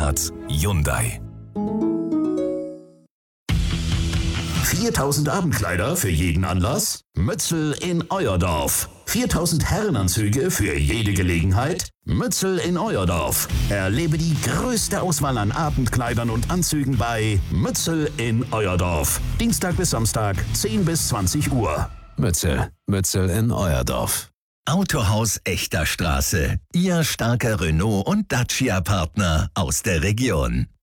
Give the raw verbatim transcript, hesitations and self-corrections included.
hat Hyundai. viertausend Abendkleider für jeden Anlass? Mützel in euer Dorf. viertausend Herrenanzüge für jede Gelegenheit? Mützel in euer Dorf. Erlebe die größte Auswahl an Abendkleidern und Anzügen bei Mützel in euer Dorf. Dienstag bis Samstag, zehn bis zwanzig Uhr. Mützel, Mützel in euer Dorf. Autohaus Echter Straße. Ihr starker Renault- und Dacia-Partner aus der Region.